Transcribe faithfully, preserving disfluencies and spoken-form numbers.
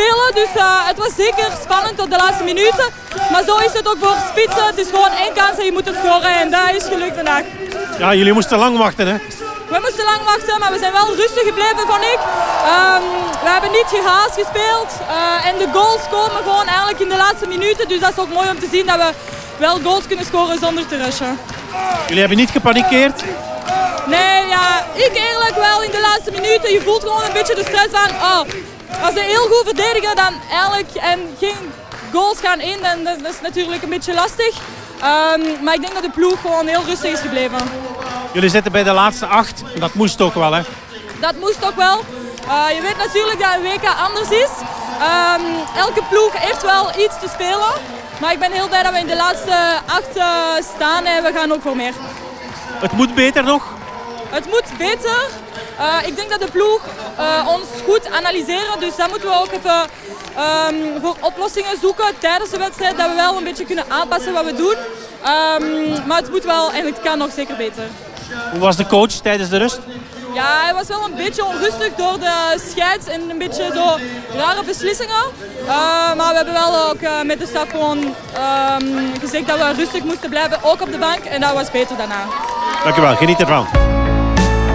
spelen, dus uh, het was zeker spannend tot de laatste minuten. Maar zo is het ook voor spitsen. Het is gewoon één kans en je moet het scoren en dat is gelukt vandaag. Ja, jullie moesten lang wachten, hè? We moesten lang wachten, maar we zijn wel rustig gebleven, vond ik. Um, we hebben niet gehaast gespeeld uh, en de goals komen gewoon eigenlijk in de laatste minuten. Dus dat is ook mooi om te zien dat we wel goals kunnen scoren zonder te rushen. Jullie hebben niet gepanikeerd? Nee, ja, ik eerlijk wel in de laatste minuten. Je voelt gewoon een beetje de stress van, oh, als ze heel goed verdedigen dan eigenlijk en geen goals gaan in, dan dat is natuurlijk een beetje lastig. Um, maar ik denk dat de ploeg gewoon heel rustig is gebleven. Jullie zitten bij de laatste acht, dat moest ook wel, hè? Dat moest ook wel. Uh, je weet natuurlijk dat een W K anders is. Um, elke ploeg heeft wel iets te spelen. Maar ik ben heel blij dat we in de laatste acht uh, staan en we gaan ook voor meer. Het moet beter nog? Het moet beter. Uh, ik denk dat de ploeg uh, ons goed analyseren. Dus dan moeten we ook even um, voor oplossingen zoeken tijdens de wedstrijd. Dat we wel een beetje kunnen aanpassen wat we doen. Um, maar het moet wel en het kan nog zeker beter. Hoe was de coach tijdens de rust? Ja, hij was wel een beetje onrustig door de scheids en een beetje zo rare beslissingen. Uh, maar we hebben wel ook uh, met de staf gewoon um, gezegd dat we rustig moesten blijven, ook op de bank. En dat was beter daarna. Dank u wel, geniet ervan.